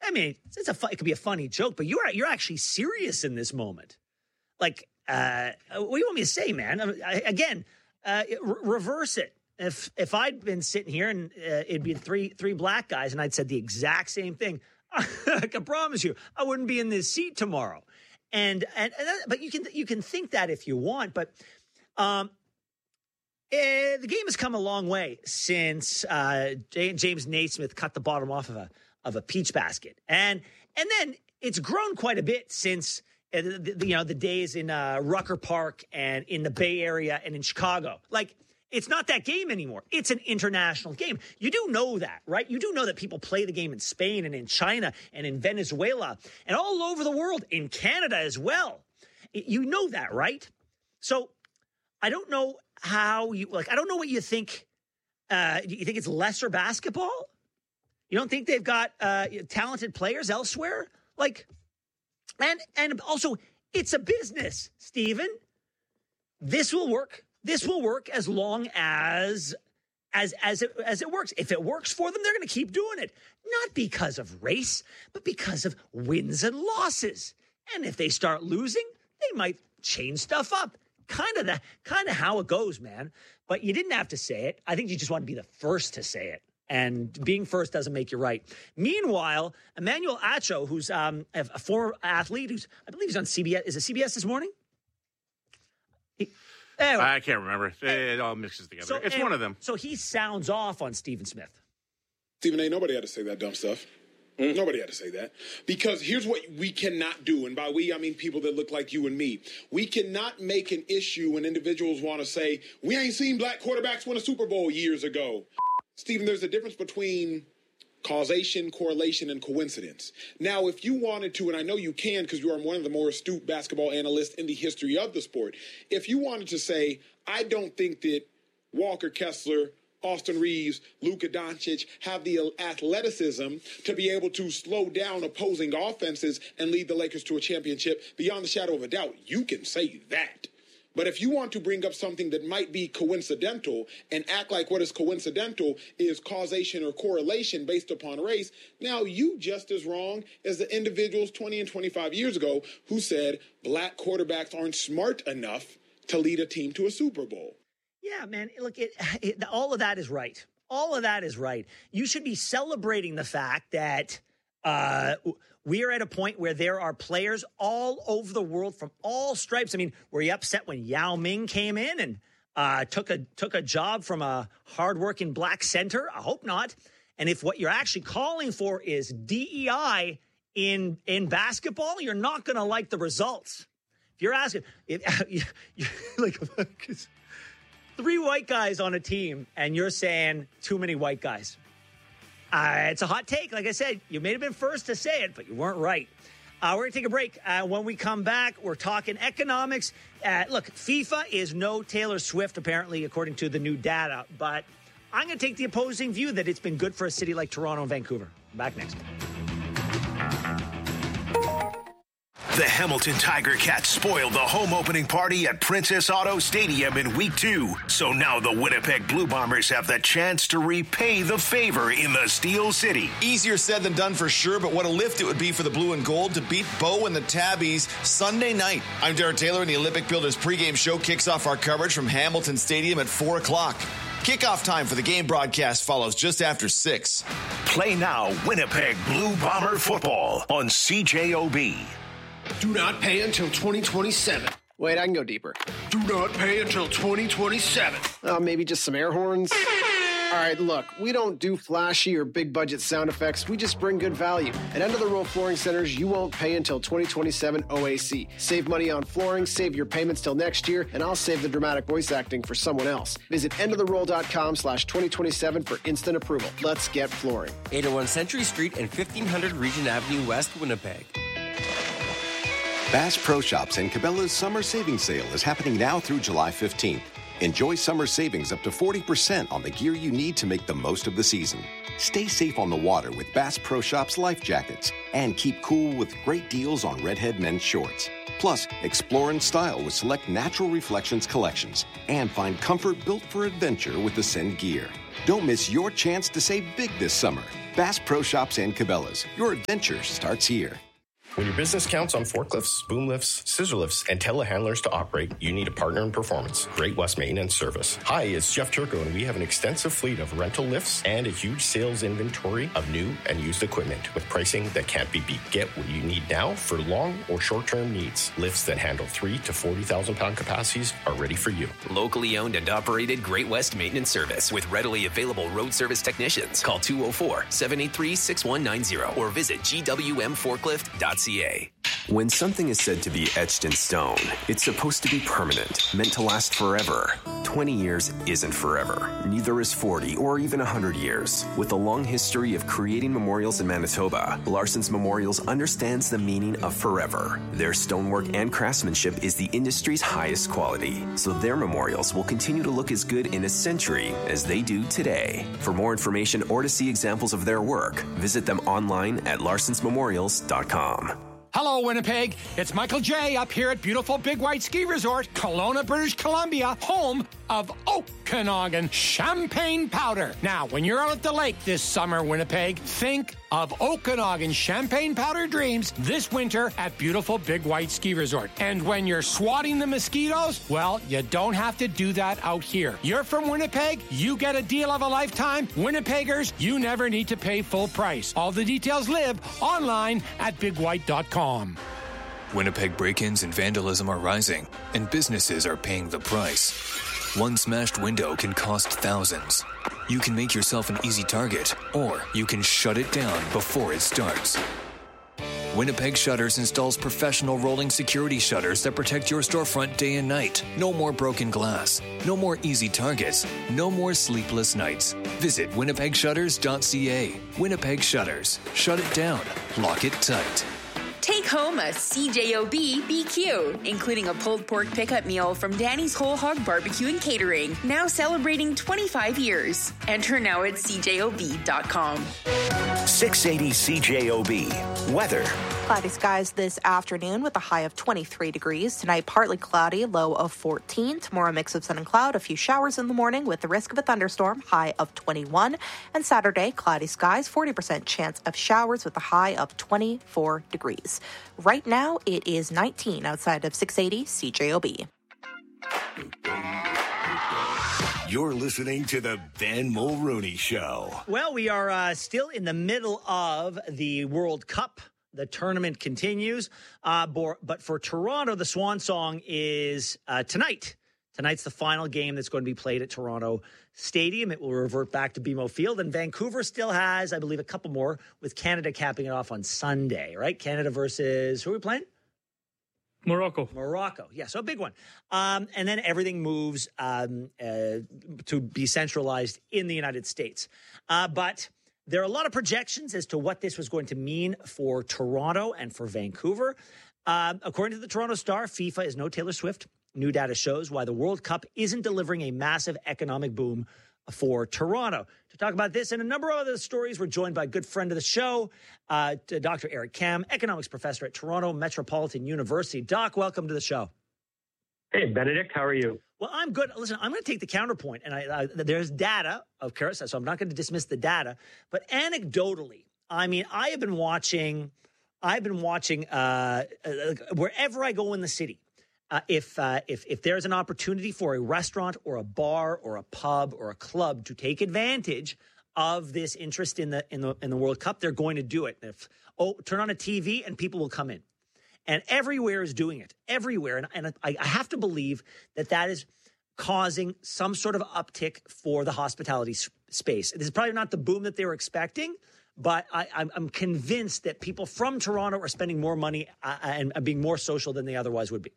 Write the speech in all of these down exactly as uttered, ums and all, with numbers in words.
I mean, it's a fu- it could be a funny joke, but you're you're actually serious in this moment. Like, uh, what do you want me to say, man? I, I, again, uh, re- reverse it. If if I'd been sitting here and uh, it'd be three three black guys, and I'd said the exact same thing, I can promise you, I wouldn't be in this seat tomorrow. And and, and that, but you can you can think that if you want, but um, eh, the game has come a long way since uh, James Naismith cut the bottom off of a of a peach basket, and and then it's grown quite a bit since uh, the, the, you know the days in uh, Rucker Park and in the Bay Area and in Chicago. Like, it's not that game anymore. It's an international game. You do know that, right? You do know that people play the game in Spain and in China and in Venezuela and all over the world, in Canada as well. You know that, right? So I don't know how you, like, I don't know what you think. Uh, you think it's lesser basketball? You don't think they've got uh, talented players elsewhere? Like, and and also, it's a business, Stephen. This will work. This will work as long as as as it as it works. If it works for them, they're going to keep doing it. Not because of race, but because of wins and losses. And if they start losing, they might change stuff up. Kind of the kind of how it goes, man. But you didn't have to say it. I think you just want to be the first to say it. And being first doesn't make you right. Meanwhile, Emmanuel Acho, who's um, a former athlete, who's I believe he's on C B S. Is it C B S this morning? He, anyway. I can't remember. It all mixes together. So, it's anyway, one of them. So he sounds off on Stephen Smith. Stephen A., nobody had to say that dumb stuff. Mm. Nobody had to say that. Because here's what we cannot do. And by we, I mean people that look like you and me. We cannot make an issue when individuals want to say, we ain't seen black quarterbacks win a Super Bowl years ago. Stephen, there's a difference between causation, correlation, and coincidence. Now, if you wanted to, and I know you can because you are one of the more astute basketball analysts in the history of the sport, if you wanted to say, I don't think that Walker Kessler, Austin Reeves, Luka Doncic have the athleticism to be able to slow down opposing offenses and lead the Lakers to a championship beyond the shadow of a doubt, you can say that. But if you want to bring up something that might be coincidental and act like what is coincidental is causation or correlation based upon race, now you just as wrong as the individuals twenty and twenty-five years ago who said black quarterbacks aren't smart enough to lead a team to a Super Bowl. Yeah, man, look, it, it, all of that is right. All of that is right. You should be celebrating the fact that uh, we are at a point where there are players all over the world from all stripes. I mean, were you upset when Yao Ming came in and uh, took a took a job from a hardworking black center? I hope not. And if what you're actually calling for is D E I in in basketball, you're not going to like the results. If you're asking, if, you, you, like three white guys on a team, and you're saying too many white guys. Uh, it's a hot take. Like I said, you may have been first to say it, but you weren't right. Uh, we're going to take a break. Uh, when we come back, we're talking economics. Uh, look, FIFA is no Taylor Swift, apparently, according to the new data. But I'm going to take the opposing view that it's been good for a city like Toronto and Vancouver. Back next. The Hamilton Tiger Cats spoiled the home opening party at Princess Auto Stadium in week two. So now the Winnipeg Blue Bombers have the chance to repay the favor in the Steel City. Easier said than done for sure, but what a lift it would be for the Blue and Gold to beat Bo and the Tabbies Sunday night. I'm Derek Taylor, and the Olympic Builders pregame show kicks off our coverage from Hamilton Stadium at four o'clock. Kickoff time for the game broadcast follows just after six. Play now Winnipeg Blue Bomber football on C J O B. Do not pay until twenty twenty-seven. Wait, I can go deeper. Do not pay until twenty twenty-seven. Uh, maybe just some air horns? All right, look, we don't do flashy or big budget sound effects. We just bring good value. At End of the Row Flooring Centers, you won't pay until twenty twenty-seven O A C. Save money on flooring, save your payments till next year, and I'll save the dramatic voice acting for someone else. Visit end of the roll dot com slash twenty twenty-seven for instant approval. Let's get flooring. eight oh one Century Street and fifteen hundred Regent Avenue West, Winnipeg. Bass Pro Shops and Cabela's Summer Savings Sale is happening now through July fifteenth. Enjoy summer savings up to forty percent on the gear you need to make the most of the season. Stay safe on the water with Bass Pro Shops life jackets and keep cool with great deals on Redhead men's shorts. Plus, explore in style with select Natural Reflections collections and find comfort built for adventure with Ascend gear. Don't miss your chance to save big this summer. Bass Pro Shops and Cabela's. Your adventure starts here. When your business counts on forklifts, boom lifts, scissor lifts, and telehandlers to operate, you need a partner in performance. Great West Maintenance Service. Hi, it's Jeff Turco, and we have an extensive fleet of rental lifts and a huge sales inventory of new and used equipment with pricing that can't be beat. Get what you need now for long or short-term needs. Lifts that handle three to forty thousand pound capacities are ready for you. Locally owned and operated Great West Maintenance Service with readily available road service technicians. Call two oh four, seven eight three, six one nine zero or visit G W M forklift dot C A. When something is said to be etched in stone, it's supposed to be permanent, meant to last forever. twenty years isn't forever. Neither is forty or even one hundred years. With a long history of creating memorials in Manitoba, Larson's Memorials understands the meaning of forever. Their stonework and craftsmanship is the industry's highest quality, so their memorials will continue to look as good in a century as they do today. For more information or to see examples of their work, visit them online at larsons memorials dot com. Hello, Winnipeg. It's Michael J. up here at beautiful Big White Ski Resort, Kelowna, British Columbia, home of Okanagan Champagne Powder. Now, when you're out at the lake this summer, Winnipeg, think of Okanagan Champagne Powder dreams this winter at beautiful Big White Ski Resort. And when you're swatting the mosquitoes, well, you don't have to do that out here. You're from Winnipeg, you get a deal of a lifetime. Winnipeggers, you never need to pay full price. All the details live online at big white dot com. Winnipeg break-ins and vandalism are rising, and businesses are paying the price. One smashed window can cost thousands. You can make yourself an easy target, or you can shut it down before it starts. Winnipeg Shutters installs professional rolling security shutters that protect your storefront day and night. No more broken glass. No more easy targets. No more sleepless nights. Visit winnipeg shutters dot C A. Winnipeg Shutters. Shut it down. Lock it tight. Take home a C J O B B Q, including a pulled pork pickup meal from Danny's Whole Hog Barbecue and Catering, now celebrating twenty-five years. Enter now at C J O B dot com. six eighty C J O B. Weather. Cloudy skies this afternoon with a high of twenty-three degrees. Tonight, partly cloudy, low of fourteen. Tomorrow, mix of sun and cloud, a few showers in the morning with the risk of a thunderstorm, high of twenty-one. And Saturday, cloudy skies, forty percent chance of showers with a high of twenty-four degrees. Right now, it is nineteen outside of six eighty C J O B. You're listening to the Ben Mulrooney Show. Well, we are uh, still in the middle of the World Cup. The tournament continues. Uh, but for Toronto, the swan song is uh, tonight. Tonight's the final game that's going to be played at Toronto Stadium. It will revert back to B M O Field. And Vancouver still has, I believe, a couple more, with Canada capping it off on Sunday, right? Canada versus, who are we playing? Morocco. Morocco. Yeah, so a big one. Um, and then everything moves um, uh, to be centralized in the United States. Uh, but there are a lot of projections as to what this was going to mean for Toronto and for Vancouver. Uh, according to the Toronto Star, FIFA is no Taylor Swift. New data shows why the World Cup isn't delivering a massive economic boom for Toronto. To talk about this and a number of other stories, we're joined by a good friend of the show, uh, Doctor Eric Kam, economics professor at Toronto Metropolitan University. Doc, welcome to the show. Hey, Benedict, how are you? Well, I'm good. Listen, I'm going to take the counterpoint, and I, I, there's data, of course, so I'm not going to dismiss the data. But anecdotally, I mean, I have been watching, I've been watching uh, uh, wherever I go in the city. Uh, if uh, if if there's an opportunity for a restaurant or a bar or a pub or a club to take advantage of this interest in the in the in the World Cup, they're going to do it. If oh, turn on a T V and people will come in. And everywhere is doing it, everywhere. And, and I, I have to believe that that is causing some sort of uptick for the hospitality s- space. This is probably not the boom that they were expecting, but I, I'm, I'm convinced that people from Toronto are spending more money uh, and, and being more social than they otherwise would be.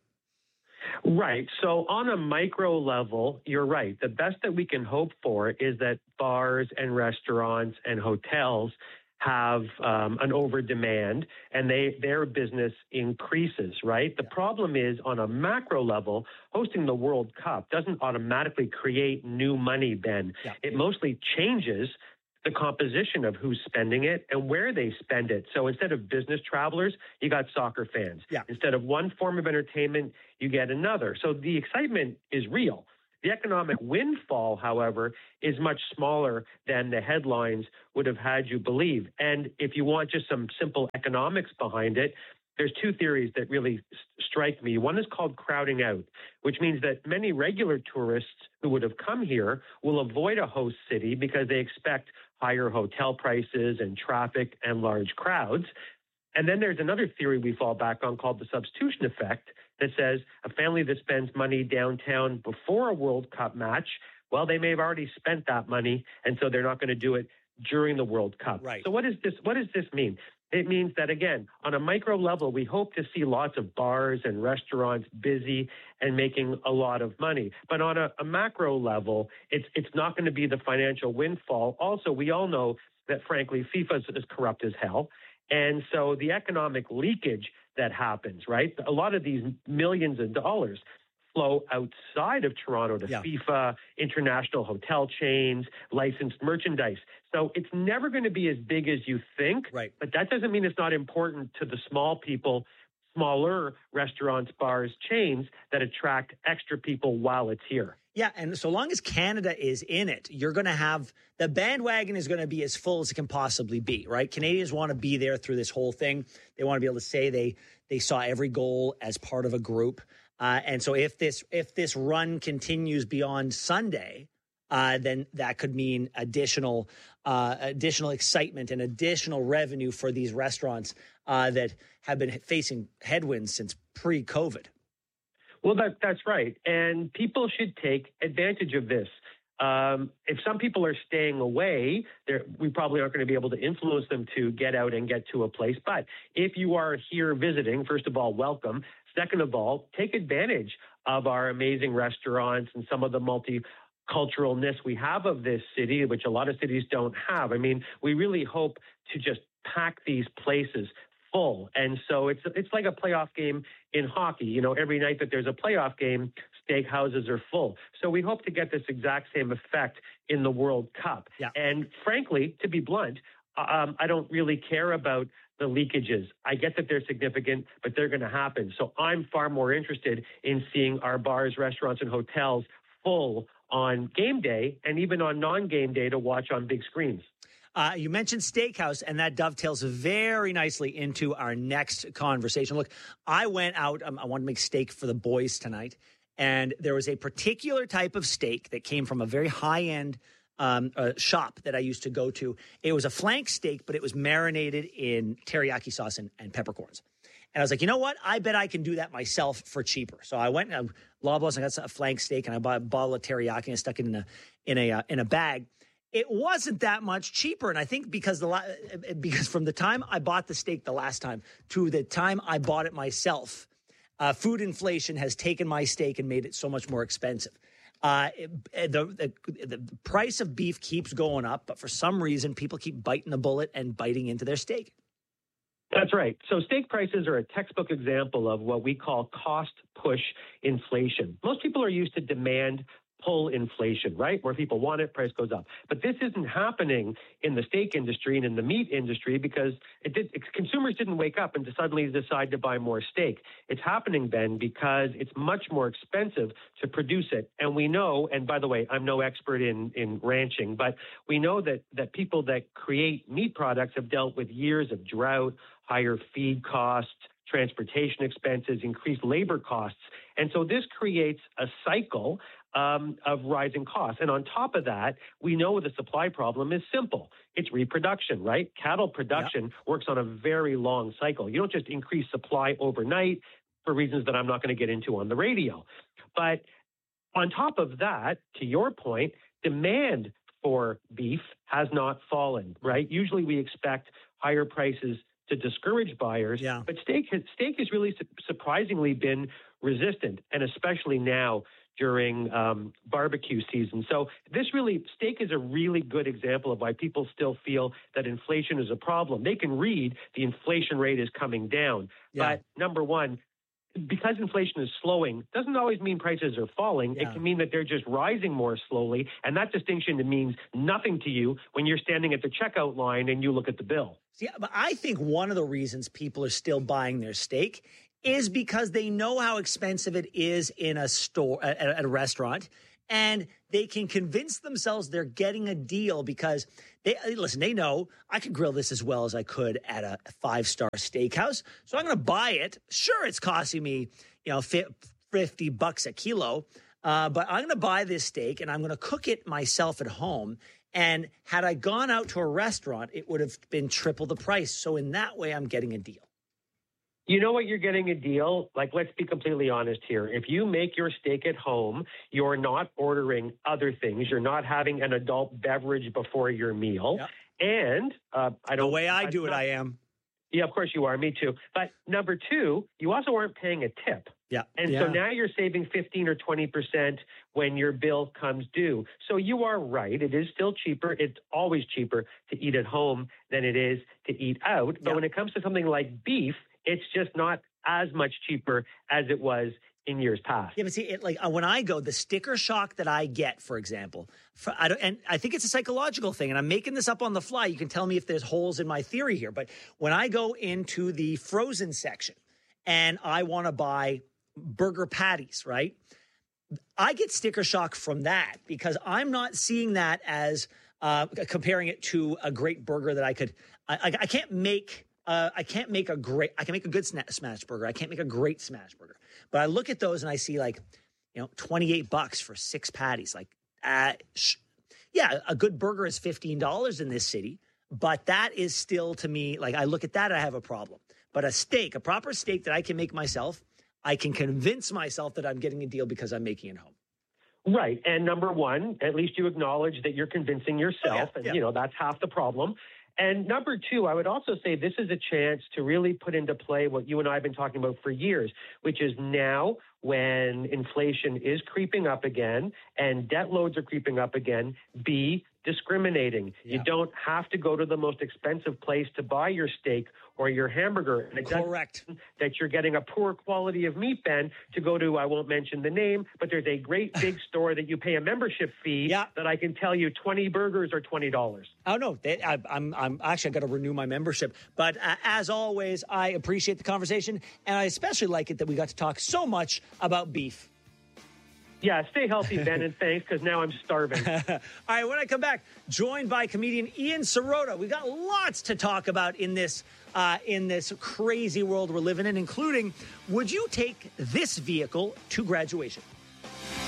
Right. So on a micro level, you're right. The best that we can hope for is that bars and restaurants and hotels have um, an over demand and they their business increases, right? The problem is on a macro level, hosting the World Cup doesn't automatically create new money, Ben. Yeah. It mostly changes the composition of who's spending it and where they spend it. So instead of business travelers, you got soccer fans. Yeah. Instead of one form of entertainment, you get another. So the excitement is real. The economic windfall, however, is much smaller than the headlines would have had you believe. And if you want just some simple economics behind it, there's two theories that really strike me. One is called crowding out, which means that many regular tourists who would have come here will avoid a host city because they expect higher hotel prices and traffic and large crowds. And then there's another theory we fall back on called the substitution effect that says a family that spends money downtown before a World Cup match, well, they may have already spent that money, and so they're not going to do it during the World Cup. Right. So what is this? What does this mean? It means that, again, on a micro level, we hope to see lots of bars and restaurants busy and making a lot of money. But on a, a macro level, it's it's not going to be the financial windfall. Also, we all know that, frankly, FIFA is, is corrupt as hell. And so the economic leakage that happens, right? A lot of these millions of dollars flow outside of Toronto to yeah. FIFA, international hotel chains, licensed merchandise. So it's never going to be as big as you think, right. but that doesn't mean it's not important to the small people, smaller restaurants, bars, chains that attract extra people while it's here. Yeah, and so long as Canada is in it, you're going to have – the bandwagon is going to be as full as it can possibly be, right? Canadians want to be there through this whole thing. They want to be able to say they they saw every goal as part of a group. Uh, and so if this if this run continues beyond Sunday, uh, then that could mean additional uh, additional excitement and additional revenue for these restaurants uh, that have been facing headwinds since pre-COVID. Well, that, that's right. And people should take advantage of this. Um, if some people are staying away, we probably aren't going to be able to influence them to get out and get to a place. But if you are here visiting, first of all, welcome. Second of all, take advantage of our amazing restaurants and some of the multiculturalness we have of this city, which a lot of cities don't have. I mean, we really hope to just pack these places full. And so it's it's like a playoff game in hockey. You know, every night that there's a playoff game, steakhouses are full. So we hope to get this exact same effect in the World Cup. Yeah. And frankly, to be blunt, um, I don't really care about the leakages. I get that they're significant, but they're going to happen. So I'm far more interested in seeing our bars, restaurants, and hotels full on game day and even on non-game day to watch on big screens. Uh, you mentioned steakhouse, and that dovetails very nicely into our next conversation. Look, I went out. Um, I wanted to make steak for the boys tonight, and there was a particular type of steak that came from a very high-end um, uh, shop that I used to go to. It was a flank steak, but it was marinated in teriyaki sauce and, and peppercorns. And I was like, you know what? I bet I can do that myself for cheaper. So I went and Loblaws and got a flank steak, and I bought a bottle of teriyaki and stuck it in a in a uh, in a bag. It wasn't that much cheaper, and I think because the because from the time I bought the steak the last time to the time I bought it myself, uh, food inflation has taken my steak and made it so much more expensive. Uh, it, the, the the price of beef keeps going up, but for some reason, people keep biting the bullet and biting into their steak. That's right. So steak prices are a textbook example of what we call cost push inflation. Most people are used to demand pull inflation, right? Where people want it, price goes up. But this isn't happening in the steak industry and in the meat industry because it did, it, consumers didn't wake up and suddenly decide to buy more steak. It's happening, Ben, because it's much more expensive to produce it. And we know, and by the way, I'm no expert in, in ranching, but we know that, that people that create meat products have dealt with years of drought, higher feed costs, transportation expenses, increased labor costs. And so this creates a cycle um, of rising costs. And on top of that, we know the supply problem is simple. It's reproduction, right? Cattle production yep. works on a very long cycle. You don't just increase supply overnight for reasons that I'm not going to get into on the radio. But on top of that, to your point, demand for beef has not fallen, right? Usually we expect higher prices to discourage buyers, yeah. but steak has, steak has really su- surprisingly been resistant, and especially now during um, barbecue season. So this really, steak is a really good example of why people still feel that inflation is a problem. They can read the inflation rate is coming down, yeah. but number one, because inflation is slowing, doesn't always mean prices are falling. Yeah. It can mean that they're just rising more slowly, and that distinction means nothing to you when you're standing at the checkout line and you look at the bill. See, but I think one of the reasons people are still buying their steak is because they know how expensive it is in a store, at, at a restaurant, and they can convince themselves they're getting a deal because they listen, they know I could grill this as well as I could at a five-star steakhouse. So I'm going to buy it. Sure, it's costing me, you know, fifty bucks a kilo, uh, but I'm going to buy this steak and I'm going to cook it myself at home. And had I gone out to a restaurant, it would have been triple the price. So in that way, I'm getting a deal. You know what? You're getting a deal. Like, let's be completely honest here. If you make your steak at home, you're not ordering other things. You're not having an adult beverage before your meal. Yep. And uh, I don't. The way I I'm do it, not, I am. Yeah, of course you are. Me too. But number two, you also aren't paying a tip. Yeah. And yeah. so now you're saving fifteen or twenty percent when your bill comes due. So you are right. It is still cheaper. It's always cheaper to eat at home than it is to eat out. But yeah. when it comes to something like beef, it's just not as much cheaper as it was in years past. Yeah, but see, it, like uh, when I go, the sticker shock that I get, for example, for, I don't, and I think it's a psychological thing, and I'm making this up on the fly. You can tell me if there's holes in my theory here. But when I go into the frozen section and I want to buy burger patties, right? I get sticker shock from that because I'm not seeing that as uh, comparing it to a great burger that I could. I, I, I can't make. Uh, I can't make a great. I can make a good sna- smash burger. I can't make a great smash burger. But I look at those and I see like, you know, twenty-eight bucks for six patties. Like, uh, sh- yeah, a good burger is fifteen dollars in this city, but that is still to me like I look at that, I have a problem. But a steak, a proper steak that I can make myself, I can convince myself that I'm getting a deal because I'm making it home. Right. And number one, at least you acknowledge that you're convincing yourself. Oh, yeah, and, yeah. you know, that's half the problem. And number two, I would also say this is a chance to really put into play what you and I have been talking about for years, which is now when inflation is creeping up again and debt loads are creeping up again, be discriminating. Yeah. You don't have to go to the most expensive place to buy your steak or your hamburger. And it Correct. That you're getting a poor quality of meat, Ben, to go to, I won't mention the name, but there's a great big store that you pay a membership fee yeah. that I can tell you twenty burgers are twenty dollars. Oh, no, they, I, I'm, I'm actually, I got to renew my membership. But uh, as always, I appreciate the conversation. And I especially like it that we got to talk so much about beef. Yeah, stay healthy, Ben, and thanks, because now I'm starving. All right, when I come back, joined by comedian Ian Sirota. We've got lots to talk about in this uh, in this crazy world we're living in, including, would you take this vehicle to graduation?